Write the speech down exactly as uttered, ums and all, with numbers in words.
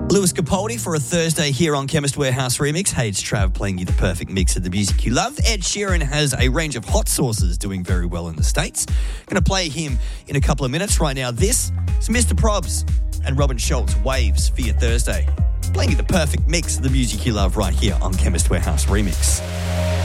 Lewis Capaldi for a Thursday here on Chemist Warehouse Remix. Hey, it's Trav playing you the perfect mix of the music you love. Ed Sheeran has a range of hot sauces doing very well in the States. Going to play him in a couple of minutes. Right now, this is Mister Probs and Robin Schultz, Waves, for your Thursday. Playing you the perfect mix of the music you love right here on Chemist Warehouse Remix.